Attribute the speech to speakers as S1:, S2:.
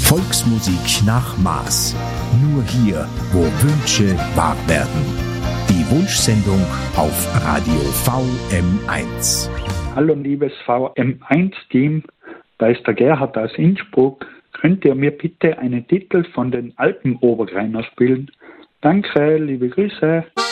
S1: Volksmusik nach Maß. Nur hier, wo Wünsche wahr werden. Die Wunschsendung auf Radio VM1.
S2: Hallo liebes VM1-Team, da ist der Gerhard aus Innsbruck. Könnt ihr mir bitte einen Titel von den Alpenobergreinern spielen? Danke, liebe Grüße.